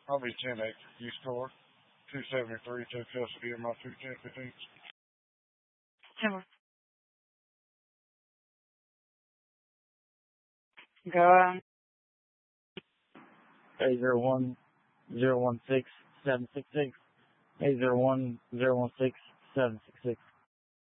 I'll be 10-8. You score 273 to custody of my 210-15. Timber. Go. 801-016-766. 801-016-766.